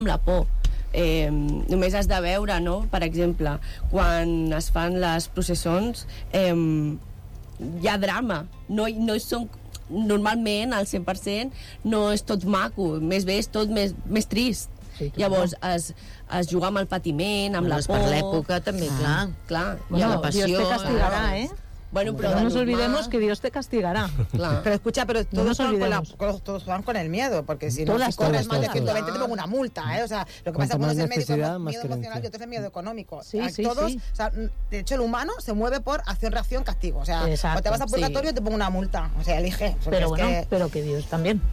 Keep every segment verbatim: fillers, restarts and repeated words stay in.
amb la por. Eh, només has de veure, no? Per exemple, quan es fan les processons, eh, hi ha drama, no, no són normalment al cent per cent no és tot maco, més bé és tot més, més trist. Sí, llavors es, es juga amb el patiment, amb bueno, la por. Per l'època també, ah. clar. clar. Bueno, la passió, Dios te castigará, ¿eh? Bueno, pero no nos olvidemos que Dios te castigará. Claro. Pero escucha, pero todos, no juegan con la, todos juegan con el miedo, porque si no, si corres más de ciento veinte te pongo una multa, ¿eh? O sea, lo que pasa es que uno es el médico, miedo emocional y otro es el miedo económico. Sí, sí, todos, sí. O sea, de hecho, el humano se mueve por acción, reacción, castigo. O sea, exacto, o te vas a purgatorio sí. te pongo una multa. O sea, elige. Pero bueno, que... pero que Dios también.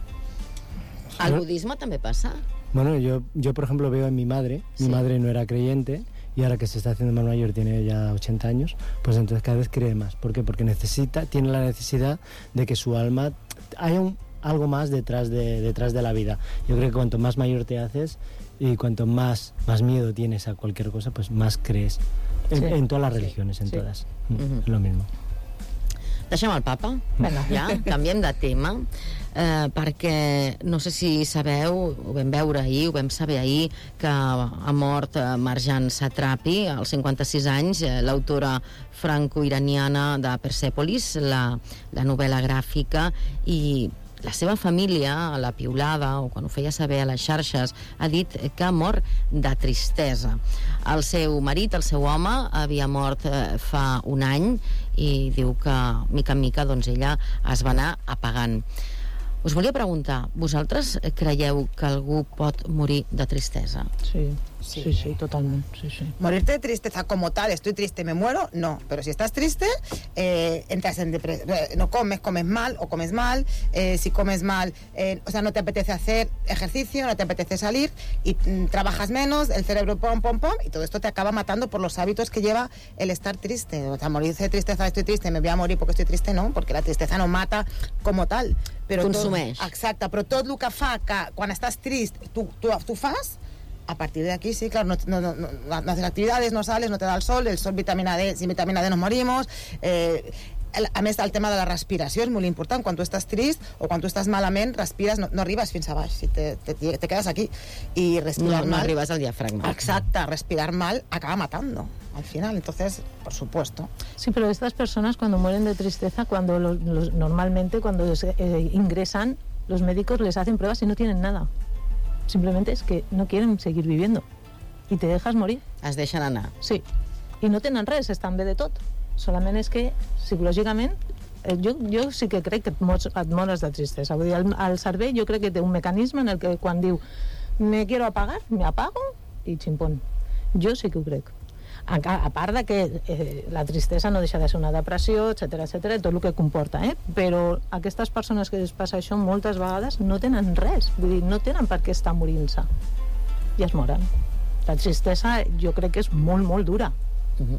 ¿Al budismo también pasa? Bueno, yo, yo por ejemplo veo en mi madre, mi sí. madre no era creyente y ahora que se está haciendo más mayor, tiene ya ochenta años, pues entonces cada vez cree más. ¿Por qué? Porque necesita, tiene la necesidad de que su alma haya un, algo más detrás de, detrás de la vida. Yo creo que cuanto más mayor te haces y cuanto más, más miedo tienes a cualquier cosa, pues más crees. En, sí. en todas las religiones, sí. en sí. todas. Mm, uh-huh. Es lo mismo. Deixem el papa, Venga. ja, canviem de tema, eh, perquè no sé si sabeu, ho vam veure ahir, ho vam saber ahir, que ha mort Marjan Satrapi, als cinquanta-sis anys, eh, l'autora franco-iraniana de Persepolis, la, la novel·la gràfica, i la seva família, a la piulada, o quan ho feia saber a les xarxes, ha dit que ha mort de tristesa. El seu marit, el seu home, havia mort eh, fa un any i diu que, mica en mica, doncs ella es va anar apagant. Us volia preguntar, vosaltres creieu que algú pot morir de tristesa? Sí, sí, sí, sí, totalment. Sí, sí. Morirte de tristeza como tal, estoy triste, me muero, no. Pero si estás triste, eh, entras en depresión. No comes, comes mal o comes mal. Eh, si comes mal, eh, o sea, no te apetece hacer ejercicio, no te apetece salir y mm, trabajas menos, el cerebro pom, pom, pom, y todo esto te acaba matando por los hábitos que lleva el estar triste. O sea, morirse de tristeza, estoy triste, me voy a morir porque estoy triste, no, porque la tristeza no mata como tal. Però consumeix. Tot, exacte, però tot el que fa que quan estàs trist tu, tu, tu fas, a partir de aquí, sí, claro, no, no, no, no haces actividades, no sales, no te da el sol, el sol, vitamina D, sin vitamina D nos morimos. Eh, el, a més, el tema de la respiració és molt important. Quan tu estàs trist o quan tu estàs malament, respires, no, no arribes fins a baix, si te, te, te quedes aquí. I respirar no, mal... No arribes al diafragma. Exacte, respirar mal acaba matando al final, entonces, por supuesto. Sí, pero estas personas cuando mueren de tristeza, cuando los, los, normalmente cuando eh, ingresan, los médicos les hacen pruebas y no tienen nada. Simplemente es que no quieren seguir viviendo. I te dejas morir. Es deixen anar. Sí. I no tenen res, estan bé de tot. Solament és que, psicològicament, eh, jo, jo sí que crec que et mors, et mores de tristesa. Vull dir, el, el cervell jo crec que té un mecanisme en el que quan diu me quiero apagar, me apago i ximpón. Jo sí que ho crec. A, a part de que eh, la tristesa no deixa de ser una depressió, etcètera, etcètera, tot el que comporta, eh? Però aquestes persones que es passa això moltes vegades no tenen res, vull dir, no tenen per què estar morint-se i es moren. La tristesa jo crec que és molt, molt dura. Uh-huh.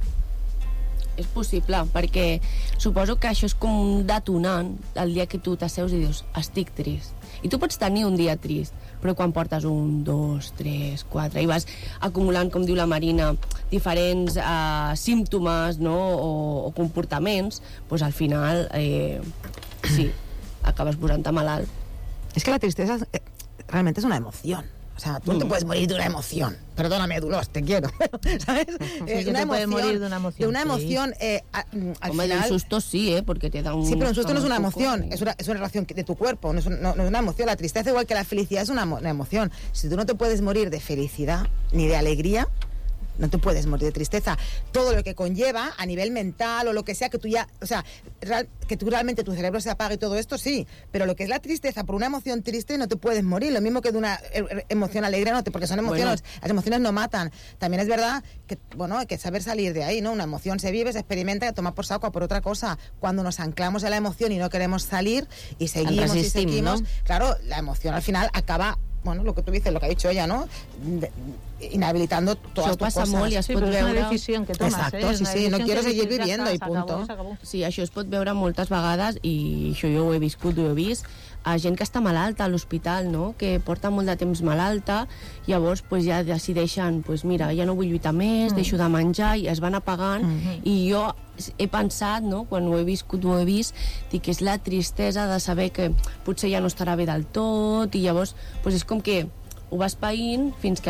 És possible, perquè suposo que això és com un detonant el dia que tu t'asseus i dius estic trist. I tu pots tenir un dia trist, però quan portes un, dos, tres, quatre i vas acumulant, com diu la Marina, diferents eh, símptomes, no? o, o comportaments, doncs al final eh, sí, acabes posant-te malalt. Es que la tristeza eh, realmente es una emoción. O sea, tú no te puedes morir de una emoción. Perdóname, Dolors, te quiero. ¿Sabes? Sí, una emoción, morir de una emoción. De una emoción, sí. eh, a, al Hombre, final... de un susto sí, ¿eh? Porque te da un... Sí, pero un susto no es una emoción, es una, es una relación de tu cuerpo, no es, un, no, no es una emoción. La tristeza, igual que la felicidad, es una, una emoción. Si tú no te puedes morir de felicidad ni de alegría, no te puedes morir de tristeza. Todo lo que conlleva a nivel mental o lo que sea, que tú ya, o sea, real, que tú realmente tu cerebro se apague y todo esto, sí, pero lo que es la tristeza por una emoción triste no te puedes morir, lo mismo que de una emoción alegre, no te, porque son emociones, bueno. Las emociones no matan. También es verdad que, bueno, hay que saber salir de ahí, ¿no? Una emoción se vive, se experimenta, y toma por saco a por otra cosa. Cuando nos anclamos en la emoción y no queremos salir y seguimos y seguimos, ¿no? Claro, la emoción al final acaba, bueno, lo que tú dices, lo que ha dicho ella, ¿no? De, inhabilitando todas tus cosas. Molt i es sí, pot però veure... és una decisió que tomes, Exacto, eh? sí, sí, no quiero seguir viviendo i punto. Sí, això es pot veure moltes vegades i això jo ho he viscut, ho he vist, a gent que està malalta a l'hospital, no? Que porta molt de temps malalta, llavors pues, ja decideixen, pues, mira, ja no vull lluitar més, mm. deixo de menjar, i es van apagant, mm-hmm. i jo he pensat, no? Quan ho he viscut, ho he vist, dic que és la tristesa de saber que potser ja no estarà bé del tot, i llavors pues, és com que ho vas païnt fins que